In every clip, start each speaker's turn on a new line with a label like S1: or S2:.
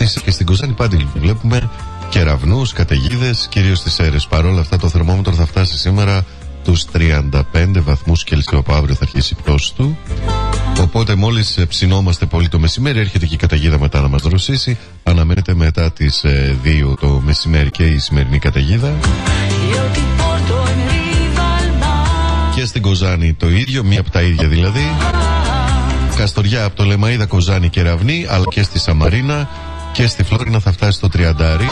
S1: Μεσογείου και στην Κοζάνη Πάντηλ βλέπουμε κεραυνούς, καταιγίδες, κυρίως στις αίρες. Παρ' όλα αυτά το θερμόμετρο θα φτάσει σήμερα τους 35 βαθμούς Κελσίου. Από αύριο θα αρχίσει η πτώση του. Οπότε μόλις ψινόμαστε πολύ το μεσημέρι, έρχεται και η καταιγίδα μετά να μας δροσίσει. Αναμένεται μετά τις 2 το μεσημέρι και η σημερινή καταιγίδα. Και στην Κοζάνη το ίδιο, μία από τα ίδια δηλαδή. Καστοριά από το Λεμαΐδα, Κοζάνη και Ραυνή, αλλά και στη Σαμαρίνα και στη Φλόρινα θα φτάσει στο 30.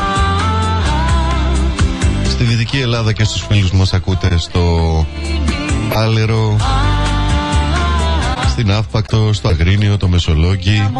S1: Στη Δυτική Ελλάδα και στους φίλους μας ακούτε στο Άλερο, στην Αύπακτο, στο Αγρίνιο, το Μεσολόγγι.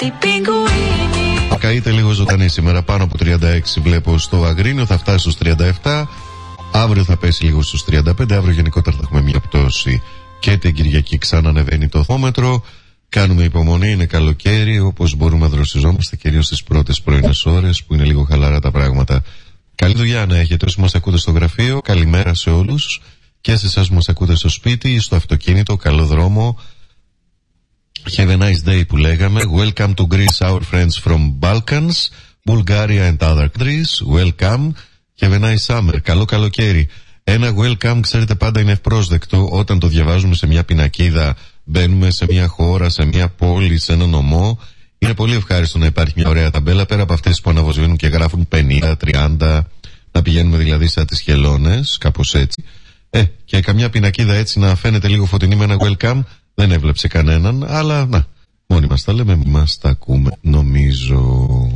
S1: Καείται λίγο ζωντανή σήμερα, πάνω από 36 βλέπω στο Αγρίνιο, θα φτάσει στους 37. Αύριο θα πέσει λίγο στους 35, αύριο γενικότερα θα έχουμε μια πτώση και την Κυριακή ξανά ανεβαίνει το θερμόμετρο. Κάνουμε υπομονή, είναι καλοκαίρι, όπως μπορούμε να δροσιζόμαστε, κυρίως στις πρώτες πρωινές ώρες που είναι λίγο χαλαρά τα πράγματα. Καλή δουλειά να έχετε όσοι μας ακούτε στο γραφείο, καλημέρα σε όλους και σε εσάς που μας ακούτε στο σπίτι ή στο αυτοκίνητο, καλό δρόμο. Have a nice day που λέγαμε. Welcome to Greece, our friends from Balkans, Bulgaria and other countries. Welcome. Have a nice summer. Καλό καλοκαίρι. Ένα welcome, ξέρετε, πάντα είναι ευπρόσδεκτο όταν το διαβάζουμε σε μια πινακίδα. Μπαίνουμε σε μια χώρα, σε μια πόλη, σε ένα νομό. Είναι πολύ ευχάριστο να υπάρχει μια ωραία ταμπέλα πέρα από αυτές που αναβοσβήνουν και γράφουν 50, 30. Να πηγαίνουμε δηλαδή σαν τις χελώνες, κάπως έτσι. Και καμιά πινακίδα έτσι να φαίνεται λίγο φωτεινή με ένα welcome. Δεν έβλεψε κανέναν, αλλά να, μόνοι μας τα λέμε, μας τα ακούμε, νομίζω.